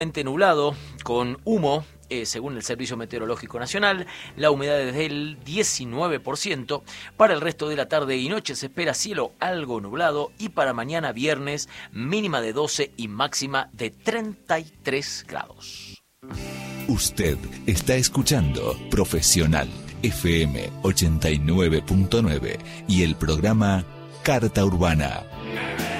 Nublado, con humo, según el Servicio Meteorológico Nacional, la humedad es del 19%. Para el resto de la tarde y noche se espera cielo algo nublado y para mañana viernes mínima de 12 y máxima de 33 grados. Usted está escuchando Profesional FM 89.9 y el programa Carta Urbana.